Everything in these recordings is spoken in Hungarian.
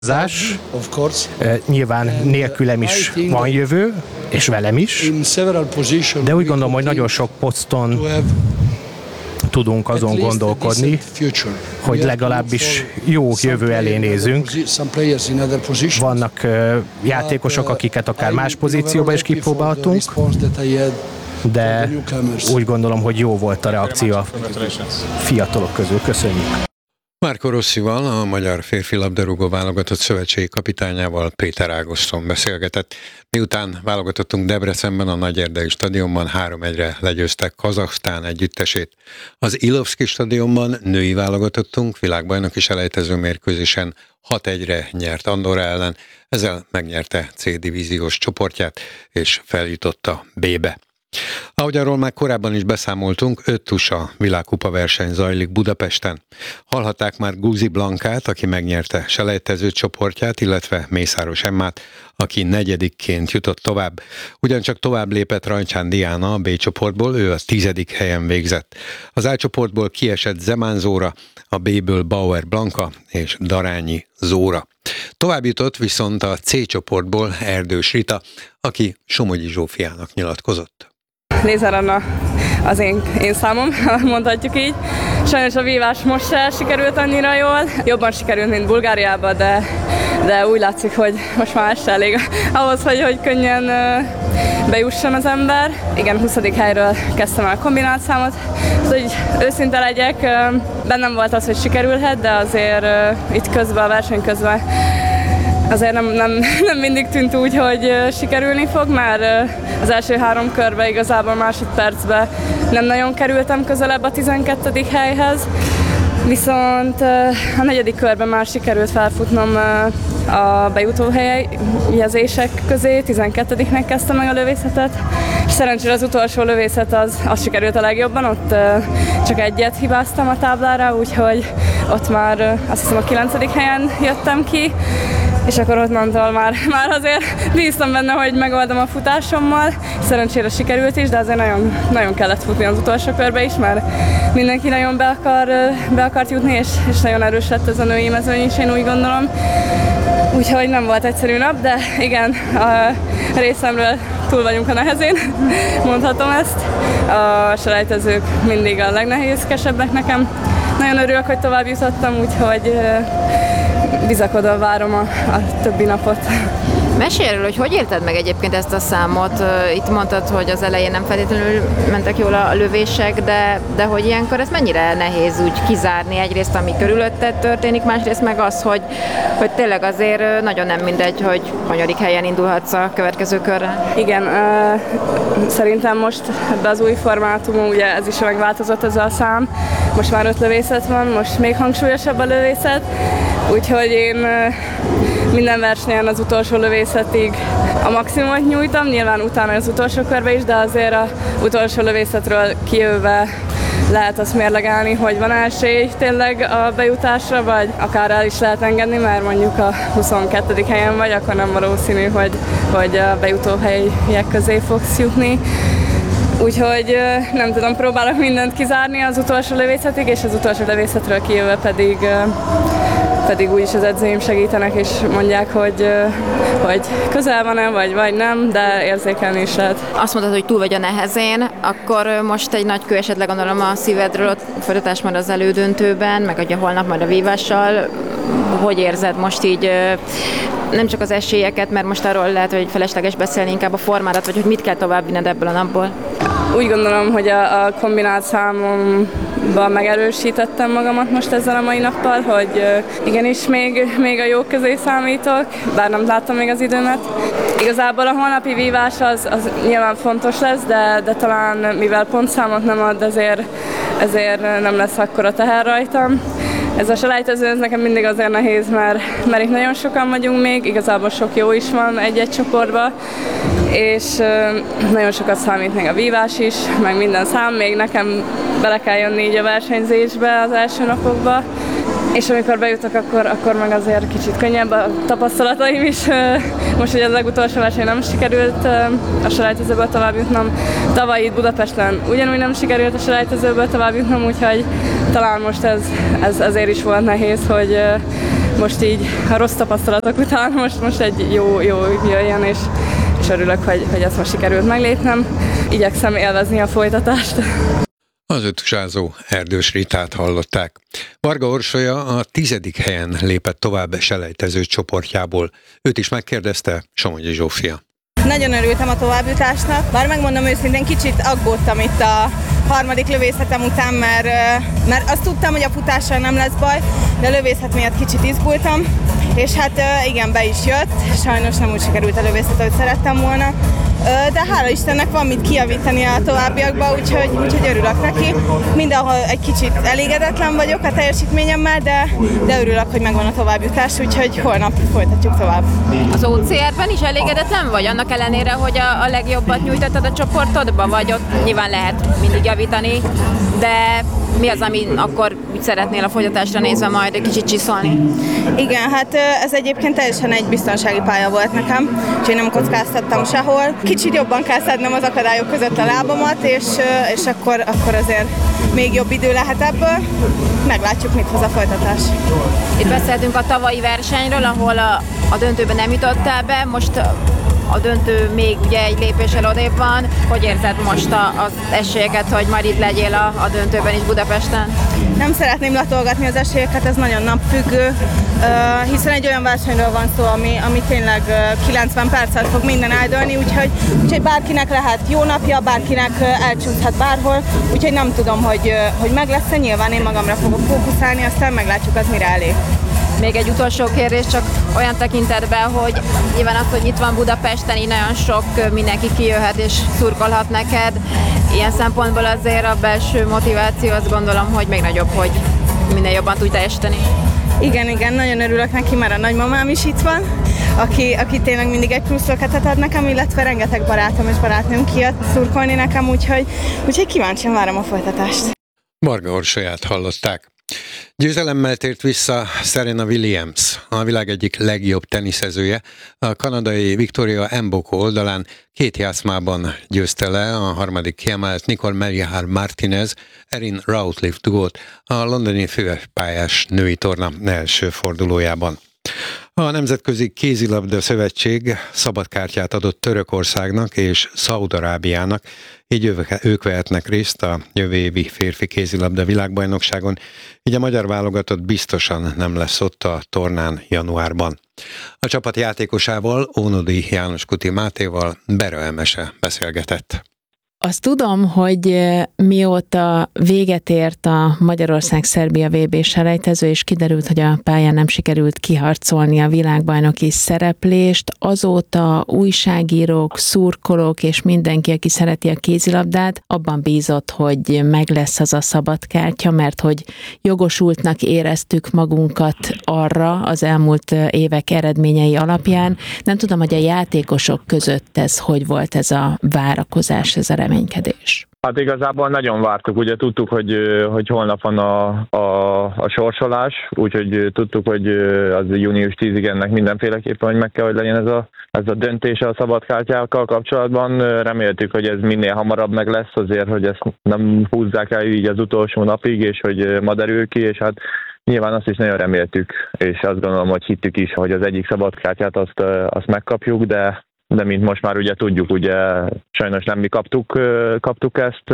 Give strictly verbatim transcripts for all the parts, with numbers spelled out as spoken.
Zás, nyilván nélkülem is van jövő, és velem is, de úgy gondolom, hogy nagyon sok poszton tudunk azon gondolkodni, hogy legalábbis jó jövő elé nézünk. Vannak játékosok, akiket akár más pozícióba is kipróbáltunk, de úgy gondolom, hogy jó volt a reakció a fiatalok közül. Köszönjük! Marco Rossival, a magyar férfi labdarúgó válogatott szövetségi kapitányával Péter Ágoston beszélgetett. Miután válogatottunk Debrecenben, a Nagyerdei stadionban három egyre legyőztek Kazahsztán együttesét. Az Ilovszki stadionban női válogatottunk világbajnoki selejtező mérkőzésen hat egyre nyert Andorra ellen, ezzel megnyerte C divíziós csoportját és feljutott a B-be. Ahogy arról már korábban is beszámoltunk, öt tusa világkupa verseny zajlik Budapesten. Hallhatták már Guzi Blankát, aki megnyerte selejtező csoportját, illetve Mészáros Emmát, aki negyedikként jutott tovább. Ugyancsak tovább lépett Rajcsán Diana a B csoportból, ő a tizedik helyen végzett. Az A csoportból kiesett Zemán Zóra, a B-ből Bauer Blanka és Darányi Zóra. Tovább jutott viszont a C csoportból Erdős Rita, aki Somogyi Zsófiának nyilatkozott. Lézer Anna az én, én számom, mondhatjuk így. Sajnos a vívás most se sikerült annyira jól. Jobban sikerült, mint Bulgáriában, de, de úgy látszik, hogy most már ez se elég ahhoz, hogy, hogy könnyen bejusson az ember. Igen, huszadik helyről kezdtem el a kombinált számot. Szóval, hogy őszinte legyek, bennem volt az, hogy sikerülhet, de azért itt közben, a verseny közben azért nem, nem, nem mindig tűnt úgy, hogy sikerülni fog, mert az első három körben igazából másodpercben nem nagyon kerültem közelebb a tizenkettedik helyhez, viszont a negyedik körben már sikerült felfutnom a bejutó helyezések közé, tizenkettediknek kezdtem meg a lövészetet, és szerencsére az utolsó lövészet az, az sikerült a legjobban, ott csak egyet hibáztam a táblára, úgyhogy ott már azt hiszem a kilencedik helyen jöttem ki, és akkor ott mondtól már, már azért bíztam benne, hogy megoldom a futásommal. Szerencsére sikerült is, de azért nagyon, nagyon kellett futni az utolsó körbe is, mert mindenki nagyon be, akar, be akart jutni, és, és nagyon erős lett ez a női mezőny is, én úgy gondolom. Úgyhogy nem volt egyszerű nap, de igen, a részemről túl vagyunk a nehezén, mondhatom ezt. A selejtezők mindig a legnehézkesebbek nekem. Nagyon örülök, hogy tovább jutottam, úgyhogy bizakodva várom a, a többi napot. Mesélj erről, hogy hogy érted meg egyébként ezt a számot? Itt mondtad, hogy az elején nem feltétlenül mentek jól a lövések, de, de hogy ilyenkor ez mennyire nehéz úgy kizárni? Egyrészt, ami körülötted történik, másrészt meg az, hogy, hogy tényleg azért nagyon nem mindegy, hogy hanyadik helyen indulhatsz a következő körre. Igen, uh, szerintem most ebbe az új formátumú, ugye ez is megváltozott ez a szám. Most már öt lövészet van, most még hangsúlyosabb a lövészet, úgyhogy én uh, minden versenyen az utolsó lövészetig a maximumot nyújtam, nyilván utána az utolsó körbe is, de azért az utolsó lövészetről kijövve lehet azt mérlegelni, hogy van esély tényleg a bejutásra, vagy akár el is lehet engedni, mert mondjuk a huszonkettedik helyen vagy, akkor nem valószínű, hogy, hogy a bejutó helyek közé fogsz jutni. Úgyhogy nem tudom, próbálok mindent kizárni az utolsó lövészetig, és az utolsó lövészetről kijövve pedig pedig úgyis az edzőim segítenek, és mondják, hogy, hogy közel van-e, vagy, vagy nem, de érzékelni is lehet. Azt mondtad, hogy túl vagy a nehezén, akkor most egy nagy kő esetleg gondolom a szívedről, ott folytatás majd az elődöntőben, meg ugye holnap majd a vívással. Hogy érzed most így nem csak az esélyeket, mert most arról lehet, hogy felesleges beszélni, inkább a formádat, vagy hogy mit kell tovább vinned ebből a napból? Úgy gondolom, hogy a, a kombinált számomban megerősítettem magamat most ezzel a mai nappal, hogy igenis még, még a jók közé számítok, bár nem láttam még az időmet. Igazából a holnapi vívás az, az nyilván fontos lesz, de, de talán mivel pontszámot nem ad, ezért, ezért nem lesz akkora teher rajtam. Ez a selejtező, ez nekem mindig azért nehéz, mert, mert itt nagyon sokan vagyunk még, igazából sok jó is van egy-egy csoportban, és nagyon sokat számít még a vívás is, meg minden szám, még nekem bele kell jönni így a versenyzésbe az első napokba, és amikor bejutok, akkor, akkor meg azért kicsit könnyebb a tapasztalataim is. Most ugye az legutolsó verseny nem sikerült a selejtezőből tovább jutnom. Tavaly itt Budapesten ugyanúgy nem sikerült a selejtezőből tovább jutnom, úgyhogy talán most ez, ez ezért is volt nehéz, hogy most így a rossz tapasztalatok után most, most egy jó, jó jöjjön, és, és örülök, hogy, hogy ezt most sikerült meglépnem. Igyekszem élvezni a folytatást. Az ötösázó Erdős Ritát hallották. Varga Orsolya a tizedik helyen lépett tovább selejtező csoportjából. Őt is megkérdezte Somogyi Zsófia. Nagyon örültem a továbbjutásnak, bár megmondom őszintén, kicsit aggódtam itt a harmadik lövészetem után, mert, mert azt tudtam, hogy a futással nem lesz baj, de a lövészet miatt kicsit izgultam, és hát igen, be is jött, sajnos nem úgy sikerült a lövészet, ahogy szerettem volna, de hála Istennek van mit kijavítani a továbbiakban, úgyhogy, úgyhogy örülök neki. Mindenhol egy kicsit elégedetlen vagyok a teljesítményemmel, de, de örülök, hogy megvan a továbbjutás, úgyhogy holnap folytatjuk tovább. Az o cé er-ben is elégedetlen vagy? Annak ellenére, hogy a, a legjobbat nyújtottad a csoportodba, vagy ott nyilván lehet mindig javítani, de mi az, ami akkor szeretnél a folytatásra nézve majd egy kicsit csiszolni? Igen, hát ez egyébként teljesen egy biztonsági pálya volt nekem, úgyhogy nem kockáztattam sehol. Kicsit jobban kell szednem az akadályok között a lábamat, és, és akkor, akkor azért még jobb idő lehet ebből. Meglátjuk, mit hoz a folytatás. Itt beszéltünk a tavalyi versenyről, ahol a, a döntőben nem jutottál be, most a döntő még ugye egy lépéssel odébb van. Hogy érzed most a, az esélyeket, hogy majd itt legyél a, a döntőben is Budapesten? Nem szeretném latolgatni az esélyeket, ez nagyon napfüggő, hiszen egy olyan versenyről van szó, ami, ami tényleg kilencven percet fog minden eldőlni, úgyhogy, úgyhogy bárkinek lehet jó napja, bárkinek elcsúszhat bárhol, úgyhogy nem tudom, hogy, hogy meg lesz-e, nyilván én magamra fogok fókuszálni, aztán meglátjuk, az mire elég. Még egy utolsó kérdés, csak olyan tekintetben, hogy nyilván az, hogy itt van Budapesten, így nagyon sok mindenki kijöhet és szurkolhat neked. Ilyen szempontból azért a belső motiváció, azt gondolom, hogy még nagyobb, hogy minél jobban tudj teljesíteni. Igen, igen, nagyon örülök neki, mert a nagymamám is itt van, aki, aki tényleg mindig egy plusz löketet ad nekem, illetve rengeteg barátom és barátnőm kijött szurkolni nekem, úgyhogy, úgyhogy kíváncsian várom a folytatást. Varga Orsolyát hallották. Győzelemmel tért vissza Serena Williams, a világ egyik legjobb teniszezője. A kanadai Victoria Mboko oldalán két játszmában győzte le a harmadik kiemelt Nicole Merihar Martinez, Erin Routliffe dugót a londoni főpályás női torna első fordulójában. A Nemzetközi Kézilabda Szövetség szabadkártyát adott Törökországnak és Szaúd-Arábiának, így ők vehetnek részt a jövő évi férfi kézilabda világbajnokságon, így a magyar válogatott biztosan nem lesz ott a tornán januárban. A csapat játékosával, Ónodi János Kuti Mátéval Bera Emese beszélgetett. Azt tudom, hogy mióta véget ért a Magyarország-Szerbia vé bé selejtező, és kiderült, hogy a pályán nem sikerült kiharcolni a világbajnoki szereplést, azóta újságírók, szurkolók és mindenki, aki szereti a kézilabdát, abban bízott, hogy meg lesz az a szabadkártya, mert hogy jogosultnak éreztük magunkat arra az elmúlt évek eredményei alapján. Nem tudom, hogy a játékosok között ez hogy volt, ez a várakozás, ez a reménykedés. Hát igazából nagyon vártuk, ugye tudtuk, hogy, hogy holnap van a, a, a sorsolás, úgyhogy tudtuk, hogy az június tízig ennek mindenféleképpen, hogy meg kell, hogy legyen ez a, ez a döntése a szabadkártyákkal kapcsolatban. Reméltük, hogy ez minél hamarabb meg lesz azért, hogy ezt nem húzzák el így az utolsó napig, és hogy ma derül ki, és hát nyilván azt is nagyon reméltük, és azt gondolom, hogy hittük is, hogy az egyik szabadkártyát azt, azt megkapjuk, de de mint most már ugye tudjuk, ugye sajnos nem mi kaptuk, kaptuk ezt,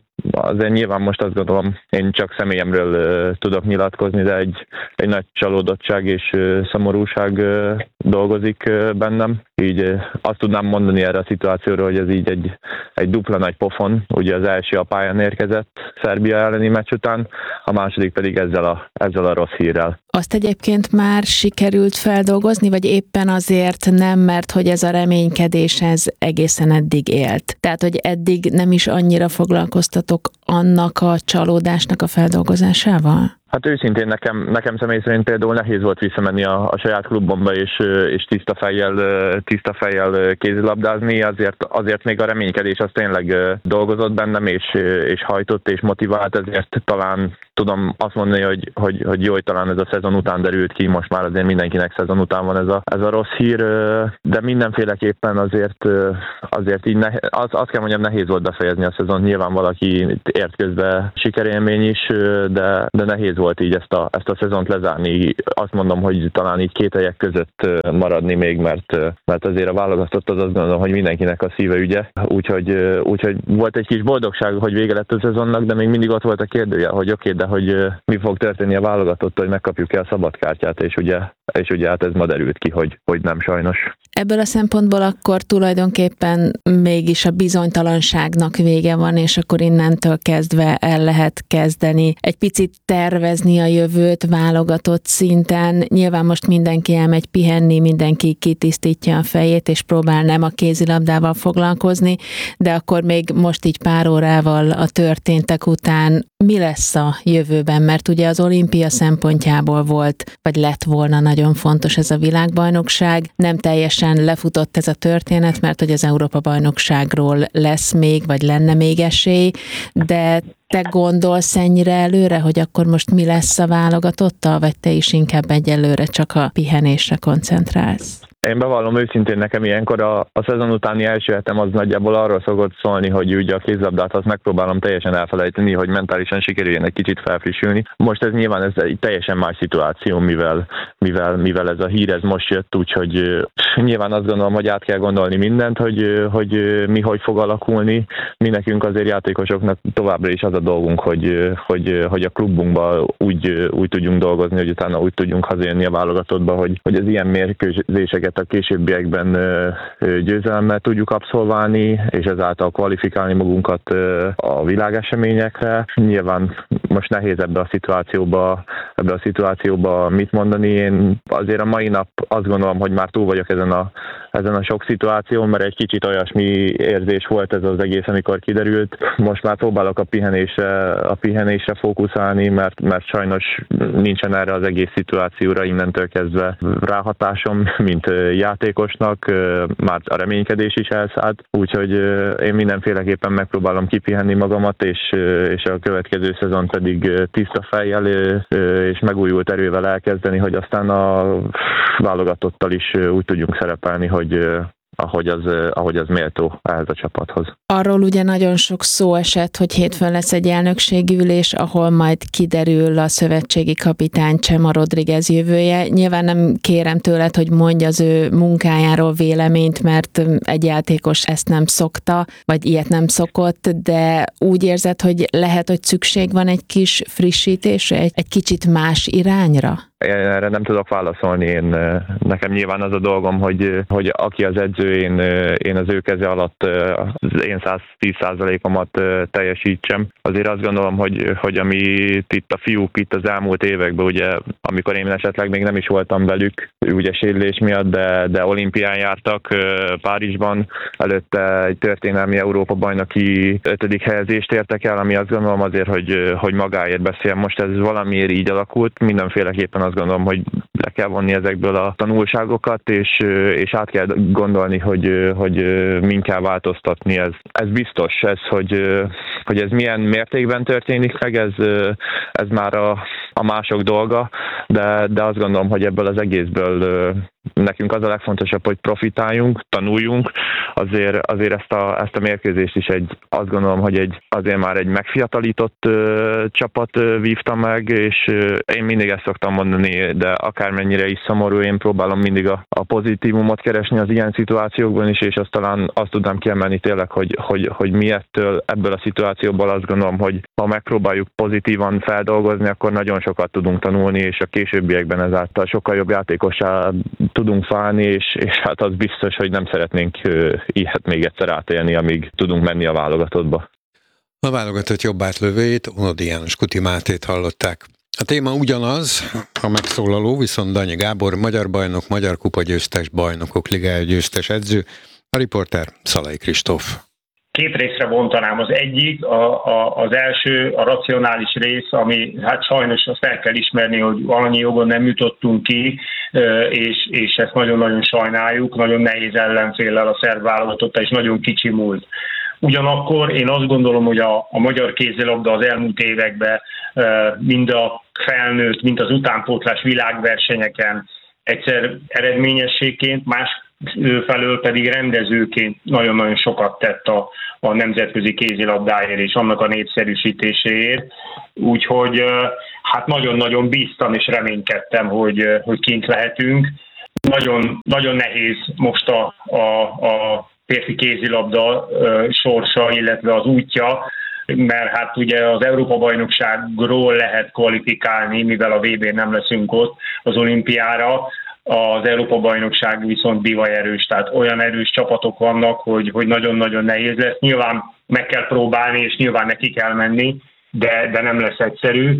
azért nyilván most azt gondolom, én csak személyemről tudok nyilatkozni, de egy, egy nagy csalódottság és szomorúság dolgozik bennem. Így azt tudnám mondani erre a szituációra, hogy ez így egy, egy dupla nagy pofon. Ugye az első a pályán érkezett Szerbia elleni meccs után, a második pedig ezzel a, ezzel a rossz hírrel. Azt egyébként már sikerült feldolgozni, vagy éppen azért nem, mert hogy ez a reménykedés ez egészen eddig élt? Tehát, hogy eddig nem is annyira foglalkoztatok annak a csalódásnak a feldolgozásával? Hát őszintén nekem, nekem személy szerint például nehéz volt visszamenni a, a saját klubomba és, és tiszta fejjel, tiszta fejjel kézilabdázni, azért, azért még a reménykedés az tényleg dolgozott bennem, és, és hajtott és motivált, ezért talán tudom azt mondani, hogy, hogy, hogy jó, hogy talán ez a szezon után derült ki, most már azért mindenkinek szezon után van ez a, ez a rossz hír, de mindenféleképpen azért, azért így nehéz, az, azt kell mondjam, nehéz volt befejezni a szezon, nyilván valaki ért közben sikerélmény is, de, de nehéz volt így ezt a, ezt a szezont lezárni. Azt mondom, hogy talán így két helyek között maradni még, mert, mert azért a válogatott az azt gondolom, hogy mindenkinek a szíve ügye. Úgyhogy, úgyhogy volt egy kis boldogság, hogy vége lett a szezonnak, de még mindig ott volt a kérdője, hogy oké, okay, de hogy mi fog történni a válogatott, hogy megkapjuk-e a szabadkártyát, és ugye, és ugye hát ez ma derült ki, hogy, hogy nem sajnos. Ebből a szempontból akkor tulajdonképpen mégis a bizonytalanságnak vége van, és akkor innentől kezdve el lehet kezdeni egy picit tervezni a jövőt válogatott szinten. Nyilván most mindenki elmegy pihenni, mindenki kitisztítja a fejét, és próbál nem a kézilabdával foglalkozni, de akkor még most így pár órával a történtek után mi lesz a jövőben? Mert ugye az olimpia szempontjából volt, vagy lett volna nagyon fontos ez a világbajnokság. Nem teljesen lefutott ez a történet, mert hogy az Európa-bajnokságról lesz még, vagy lenne még esély, de te gondolsz ennyire előre, hogy akkor most mi lesz a válogatottal, vagy te is inkább egyelőre csak a pihenésre koncentrálsz? Én bevallom őszintén, nekem ilyenkor a, a szezon utáni első hetem az nagyjából arról szokott szólni, hogy ugye a kézlabdát azt megpróbálom teljesen elfelejteni, hogy mentálisan sikerüljön egy kicsit felfrissülni. Most ez nyilván ez egy teljesen más szituáció, mivel, mivel, mivel ez a hír ez most jött, úgyhogy nyilván azt gondolom, hogy át kell gondolni mindent, hogy, hogy mi hogy fog alakulni. Mi nekünk azért játékosoknak továbbra is az a dolgunk, hogy, hogy, hogy a klubunkban úgy, úgy tudjunk dolgozni, hogy utána úgy tudjunk hazajönni a válogatottba, hogy, hogy az ilyen mérkőzéseket a későbbiekben győzelemmel tudjuk abszolválni, és ezáltal kvalifikálni magunkat a világeseményekre. Nyilván most nehéz ebbe a szituációba, ebbe a szituációba mit mondani. Én azért a mai nap azt gondolom, hogy már túl vagyok ezen a, ezen a sok szituáción, mert egy kicsit olyasmi érzés volt ez az egész, amikor kiderült. Most már próbálok a pihenésre, a pihenésre fókuszálni, mert, mert sajnos nincsen erre az egész szituációra innentől kezdve ráhatásom, mint játékosnak, már a reménykedés is elszállt, úgyhogy én mindenféleképpen megpróbálom kipihenni magamat, és, és a következő szezon pedig tiszta fejjel és megújult erővel elkezdeni, hogy aztán a válogatottal is úgy tudjunk szerepelni, hogy ahogy az, ahogy az méltó ehhez a csapathoz. Arról ugye nagyon sok szó esett, hogy hétfőn lesz egy elnökségi ülés, ahol majd kiderül a szövetségi kapitány Chema Rodriguez jövője. Nyilván nem kérem tőled, hogy mondj az ő munkájáról véleményt, mert egy játékos ezt nem szokta, vagy ilyet nem szokott, de úgy érzed, hogy lehet, hogy szükség van egy kis frissítésre, egy, egy kicsit más irányra? Én erre nem tudok válaszolni. Én, nekem nyilván az a dolgom, hogy, hogy aki az edző, én, én az ő keze alatt az én száz tíz százalékomat teljesítsem. Azért azt gondolom, hogy, hogy amit itt a fiúk itt az elmúlt években, ugye, amikor én esetleg még nem is voltam velük, ugye sérülés miatt, de, de olimpián jártak Párizsban, előtte egy történelmi Európa-bajnoki ötödik helyezést értek el, ami azt gondolom azért, hogy, hogy magáért beszél. Most ez valamiért így alakult, mindenféleképpen azt gondolom, hogy le kell vonni ezekből a tanulságokat, és, és át kell gondolni, hogy, hogy min kell változtatni. Ez, ez biztos, ez, hogy, hogy ez milyen mértékben történik meg, ez, ez már a, a mások dolga, de, de azt gondolom, hogy ebből az egészből nekünk az a legfontosabb, hogy profitáljunk, tanuljunk, azért, azért ezt, a, ezt a mérkőzést is egy, azt gondolom, hogy egy, azért már egy megfiatalított uh, csapat uh, vívta meg, és uh, én mindig ezt szoktam mondani, de akármennyire is szomorú, én próbálom mindig a, a pozitívumot keresni az ilyen szituációkban is, és azt talán azt tudnám kiemelni tényleg, hogy, hogy, hogy mi ettől, ebből a szituációból azt gondolom, hogy ha megpróbáljuk pozitívan feldolgozni, akkor nagyon sokat tudunk tanulni, és a későbbiekben ezáltal sokkal jobb játékossá tudunk válni, és, és hát az biztos, hogy nem szeretnénk ilyet még egyszer átélni, amíg tudunk menni a válogatottba. A válogatott jobb átlövőjét, Unodi János Kuti Mátét hallották. A téma ugyanaz, a megszólaló viszont Danyi Gábor, magyar bajnok, magyar kupagyőztes, bajnokok ligája győztes edző, a riporter Szalai Kristóf. Két részre bontanám. Az egyik, a, a, az első, a racionális rész, ami hát sajnos azt el kell ismerni, hogy valamennyi jogon nem jutottunk ki, és, és ezt nagyon-nagyon sajnáljuk, nagyon nehéz ellenféllel a szerb válogatottal, és nagyon kicsi múlt. Ugyanakkor én azt gondolom, hogy a, a magyar kézilabda az elmúlt években mind a felnőtt, mind az utánpótlás világversenyeken egyszer eredményességként, más felől pedig rendezőként nagyon-nagyon sokat tett a, a nemzetközi kézilabdáért és annak a népszerűsítéséért. Úgyhogy hát nagyon-nagyon bíztam és reménykedtem, hogy, hogy kint lehetünk. Nagyon, nagyon nehéz most a, a, a férfi kézilabda sorsa, illetve az útja, mert hát ugye az Európa-bajnokságról lehet kvalifikálni, mivel a vé bén nem leszünk ott az olimpiára, az Európa-bajnokság viszont bivaj erős, tehát olyan erős csapatok vannak, hogy, hogy nagyon-nagyon nehéz lesz. Nyilván meg kell próbálni, és nyilván neki kell menni, de, de nem lesz egyszerű.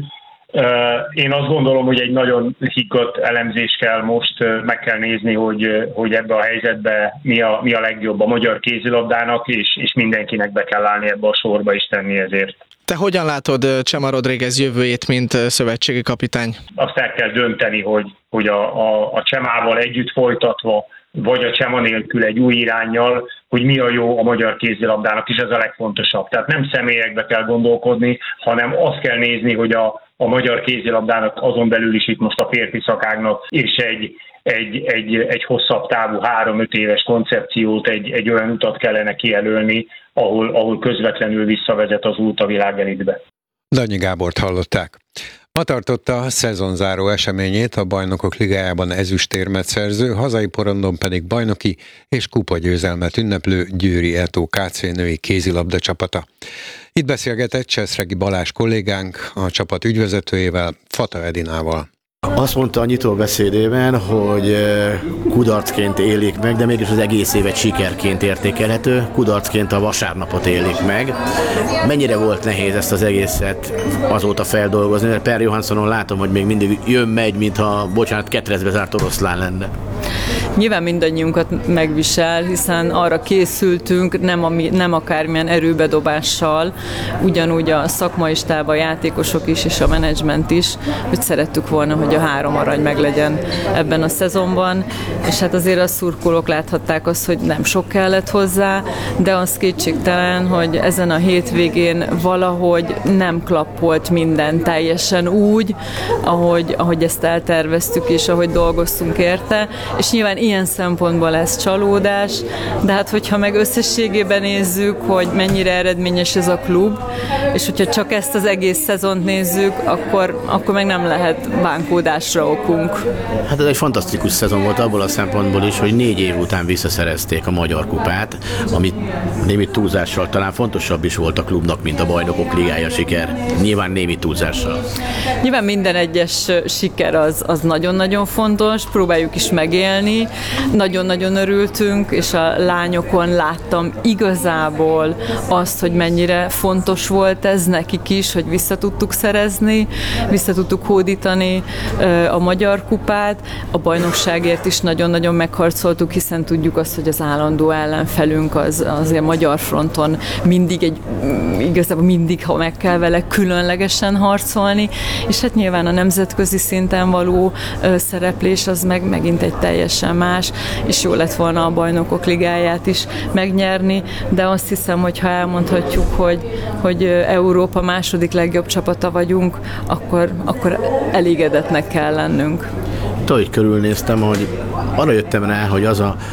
Én azt gondolom, hogy egy nagyon higgadt elemzés kell most, meg kell nézni, hogy, hogy ebbe a helyzetbe mi a, mi a legjobb a magyar kézilabdának, és, és mindenkinek be kell állni ebbe a sorba és tenni ezért. Te hogyan látod Chema Rodriguez jövőjét, mint szövetségi kapitány? Azt el kell dönteni, hogy, hogy a, a, a Chemával együtt folytatva, vagy a Chema nélkül egy új iránnyal, hogy mi a jó a magyar kézilabdának, és ez a legfontosabb. Tehát nem személyekbe kell gondolkodni, hanem azt kell nézni, hogy a, a magyar kézilabdának azon belül is itt most a férfi szakágnak, és egy, egy, egy, egy hosszabb távú, három-öt éves koncepciót, egy, egy olyan utat kellene kijelölni, ahol, ahol közvetlenül visszavezet az út a világelitbe. Danyi Gábort hallották. Ma tartotta a szezonzáró eseményét a Bajnokok Ligájában ezüstérmet szerző, hazai porondon pedig bajnoki és kupagyőzelmet ünneplő Győri Eto ká cé női kézilabda csapata. Itt beszélgetett Cseszregi Balázs kollégánk a csapat ügyvezetőjével, Fata Edinával. Azt mondta a nyitó beszédében, hogy kudarcként élik meg, de mégis az egész évet sikerként értékelhető, kudarcként a vasárnapot élik meg. Mennyire volt nehéz ezt az egészet azóta feldolgozni, mert Per Johanssonon látom, hogy még mindig jön, megy, mintha, bocsánat, ketrecbe zárt oroszlán lenne. Nyilván mindannyiunkat megvisel, hiszen arra készültünk, nem, ami, nem akármilyen erőbedobással, ugyanúgy a szakmai stáb, a játékosok is és a menedzsment is, hogy szerettük volna, hogy a három arany meglegyen ebben a szezonban, és hát azért a szurkolók láthatták azt, hogy nem sok kellett hozzá, de az kétségtelen, hogy ezen a hétvégén valahogy nem klappolt minden teljesen úgy, ahogy, ahogy ezt elterveztük és ahogy dolgoztunk érte, és nyilván ilyen szempontból lesz csalódás, de hát hogyha meg összességében nézzük, hogy mennyire eredményes ez a klub, és hogyha csak ezt az egész szezont nézzük, akkor, akkor meg nem lehet bánkódásra okunk. Hát ez egy fantasztikus szezon volt abból a szempontból is, hogy négy év után visszaszerezték a Magyar Kupát, amit némi túlzással talán fontosabb is volt a klubnak, mint a Bajnokok Ligája siker. Nyilván némi túlzással. Nyilván minden egyes siker az, az nagyon-nagyon fontos, próbáljuk is megélni. Nagyon-nagyon örültünk, és a lányokon láttam igazából azt, hogy mennyire fontos volt ez nekik is, hogy vissza tudtuk szerezni, vissza tudtuk hódítani a Magyar Kupát. A bajnokságért is nagyon-nagyon megharcoltuk, hiszen tudjuk azt, hogy az állandó ellenfelünk az azért magyar fronton mindig egy, igazából mindig, ha meg kell vele különlegesen harcolni, és hát nyilván a nemzetközi szinten való szereplés az meg megint egy teljesen más, és jó lett volna a Bajnokok Ligáját is megnyerni, de azt hiszem, hogy ha elmondhatjuk, hogy, hogy Európa második legjobb csapata vagyunk, akkor, akkor elégedetnek kell lennünk. Ahogy körülnéztem, hogy arra jöttem rá, hogy az a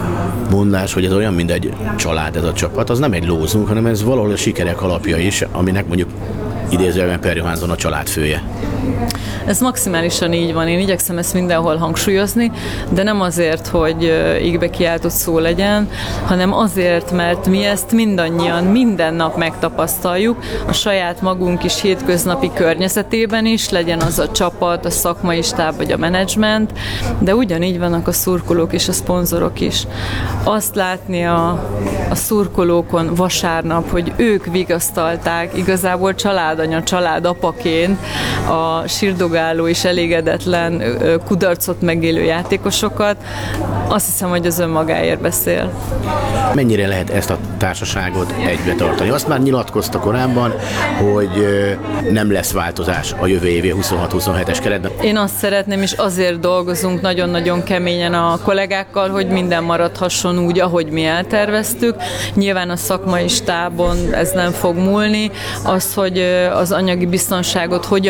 mondás, hogy ez olyan, mint egy család ez a csapat, az nem egy lózunk, hanem ez valahol a sikerek alapja is, aminek mondjuk idézőjelben Per Johansson a családfője. Ez maximálisan így van, én igyekszem ezt mindenhol hangsúlyozni, de nem azért, hogy égbe kiáltott szó legyen, hanem azért, mert mi ezt mindannyian minden nap megtapasztaljuk, a saját magunk is hétköznapi környezetében is, legyen az a csapat, a szakmai stáb vagy a menedzsment, de ugyanígy vannak a szurkolók és a szponzorok is. Azt látni a, a szurkolókon vasárnap, hogy ők vigasztalták igazából családanya, családapaként a sírdogáló és elégedetlen kudarcot megélő játékosokat, azt hiszem, hogy az önmagáért beszél. Mennyire lehet ezt a társaságot egybe tartani? Azt már nyilatkozta korábban, hogy nem lesz változás a jövő évi huszonhat huszonhetes keretben. Én azt szeretném, és azért dolgozunk nagyon-nagyon keményen a kollégákkal, hogy minden maradhasson úgy, ahogy mi elterveztük. Nyilván a szakmai stábon ez nem fog múlni. Az, hogy az anyagi biztonságot hogyan fogjuk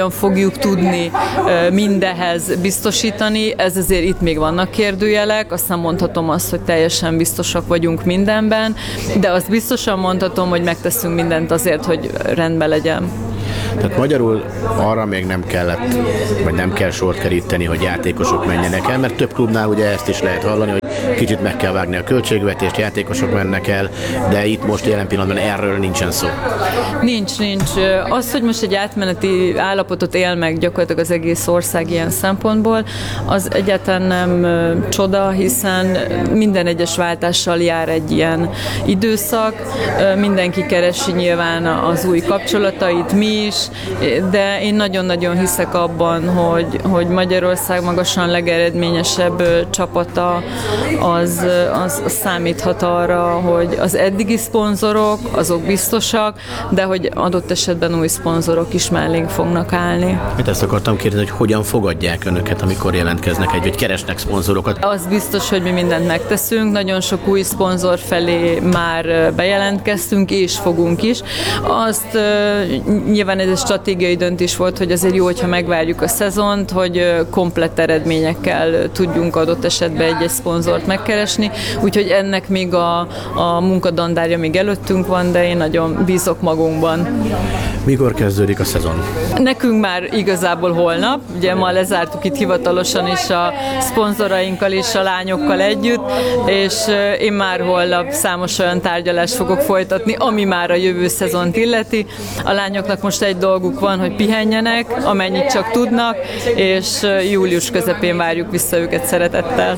fogjuk tudni mindehez biztosítani. Ez azért itt még vannak kérdőjelek, aztán mondhatom azt, hogy teljesen biztosak vagyunk mindenben, de azt biztosan mondhatom, hogy megteszünk mindent azért, hogy rendben legyen. Tehát magyarul arra még nem kellett, vagy nem kell sort keríteni, hogy játékosok menjenek el, mert több klubnál ugye ezt is lehet hallani, hogy kicsit meg kell vágni a költségvetést, játékosok mennek el, de itt most jelen pillanatban erről nincsen szó. Nincs, nincs. Az, hogy most egy átmeneti állapotot él meg gyakorlatilag az egész ország ilyen szempontból, az egyáltalán nem csoda, hiszen minden egyes váltással jár egy ilyen időszak, mindenki keresi nyilván az új kapcsolatait, mi is, de én nagyon-nagyon hiszek abban, hogy, hogy Magyarország magasan legeredményesebb csapata az, az számíthat arra, hogy az eddigi szponzorok, azok biztosak, de hogy adott esetben új szponzorok is mellénk fognak állni. Mit ezt akartam kérdezni, hogy hogyan fogadják önöket, amikor jelentkeznek egy, vagy keresnek szponzorokat? Az biztos, hogy mi mindent megteszünk, nagyon sok új szponzor felé már bejelentkeztünk, és fogunk is. Azt nyilván ez egy stratégiai döntés volt, hogy azért jó, hogyha megvárjuk a szezont, hogy komplett eredményekkel tudjunk adott esetben egy-egy szponzort megkeresni, úgyhogy ennek még a, a munkadandárja még előttünk van, de én nagyon bízok magunkban. Mikor kezdődik a szezon? Nekünk már igazából holnap, ugye ma lezártuk itt hivatalosan is a szponzorainkkal és a lányokkal együtt, és én már holnap számos olyan tárgyalást fogok folytatni, ami már a jövő szezont illeti. A lányoknak most egy dolguk van, hogy pihenjenek, amennyit csak tudnak, és július közepén várjuk vissza őket szeretettel.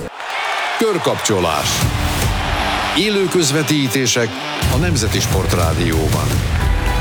Körkapcsolás. Élő közvetítések a Nemzeti Sportrádióban.